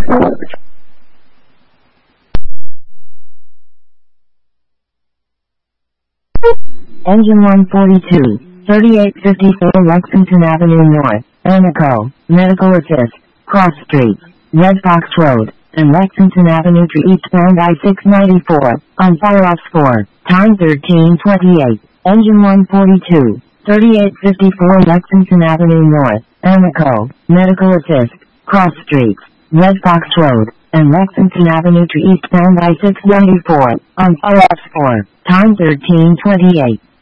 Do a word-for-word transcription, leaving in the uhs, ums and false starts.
Engine one forty-two, thirty-eight fifty-four Lexington Avenue North, Anaco, Medical Assist, Cross Streets, Red Fox Road, and Lexington Avenue to eastbound I six ninety-four, on Firefox four, time thirteen twenty-eight. Engine one forty-two, thirty-eight fifty-four Lexington Avenue North, Anaco, Medical Assist, Cross Streets, Red Fox Road, and Lexington Avenue to eastbound I six ninety-four, on Firefox four, time thirteen twenty-eight.